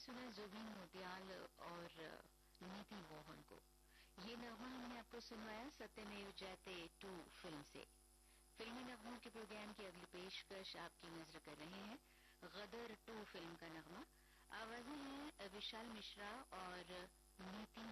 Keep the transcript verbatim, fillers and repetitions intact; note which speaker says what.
Speaker 1: सुना जुबीन नौटियाल और नीति मोहन को। ये नगमा हमने आपको सुनवाया सत्यमेव जयते टू फिल्म से। फिल्मी नगमों के प्रोग्राम की अगली पेशकश आपकी नजर कर रहे हैं गदर टू फिल्म का नगमा। आवाजें हैं विशाल मिश्रा और नीति